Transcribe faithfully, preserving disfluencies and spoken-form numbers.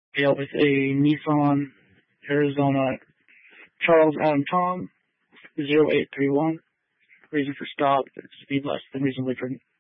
Yeah, with a Nissan Arizona Charles Adam Tom zero eight three one. Reason for stop, speed less than reasonably prudent.